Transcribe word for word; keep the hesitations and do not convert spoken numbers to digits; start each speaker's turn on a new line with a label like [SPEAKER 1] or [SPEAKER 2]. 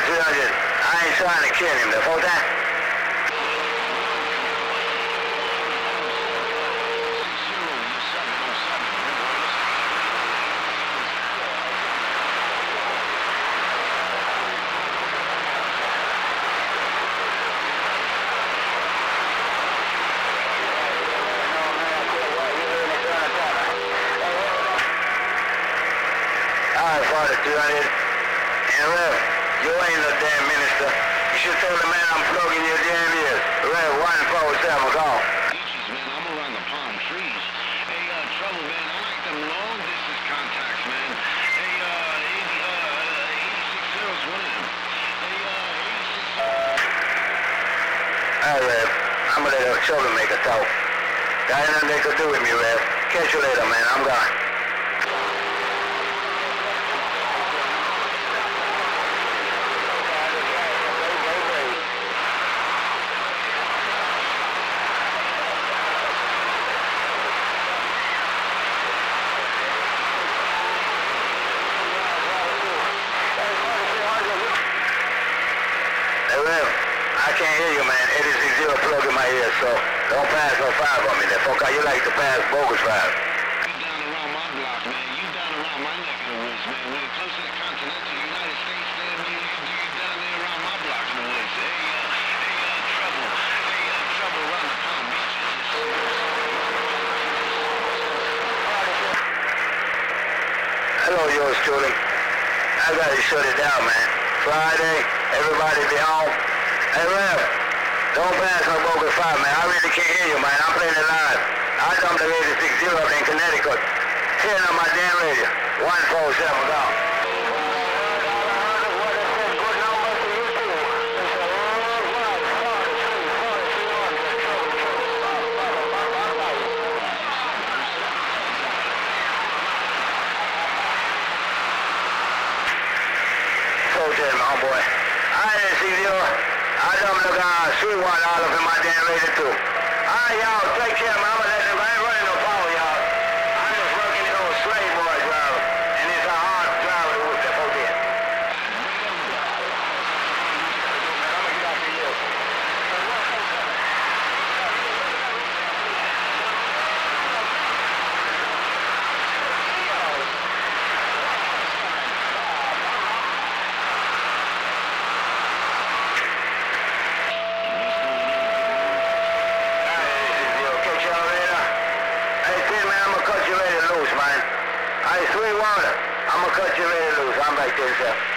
[SPEAKER 1] three hundred. I ain't trying to kill him. The whole time. two hundred. And Rev, you ain't no damn minister. You should tell the man I'm plugging your damn ears. Rev, one four seven, call.
[SPEAKER 2] Beaches, man, I'm around the palm trees. Hey, uh, Trouble, man, I like them long distance contacts, man. Hey, uh, eighty, uh, eighty-six zero's one of them. Hey, uh, eighty-six.
[SPEAKER 1] Alright, Rev, I'm gonna let a troublemaker talk. Got nothing they could do with me, Rev. Catch you later, man. I'm gone. I can't hear you, man. eighty-six zero plug in my ear, so don't pass no five on me. That fuck, you like to pass bogus five.
[SPEAKER 2] You down around my block, man. You down around my neck of the woods, man. When it comes to the continental United States, man, you, you, you down there around my block in the woods. Hey, uh, hey, uh, Trouble. Hey, uh, Trouble around the Palm Beaches.
[SPEAKER 1] Hello, yours truly. I gotta shut it down, man. Friday, everybody be home. Hey, Rev, don't pass no bogus five, man. I really can't hear you, man. I'm playing it live. I dumped the eighty-six zero up in Connecticut. ten on my damn radio. one four seven, go. Homeboy. I didn't see you. I don't look uh, sweet one all up in my damn radio too. Alright, y'all, take care, man. I'm gonna let them. I ain't running no power, y'all. I'm just working the old slave boy driver. And it's a hard driver to whip that whole day. I'm gonna get out to you. Hey, Sweetwater, I'm gonna cut you really loose. I'm back there, sir.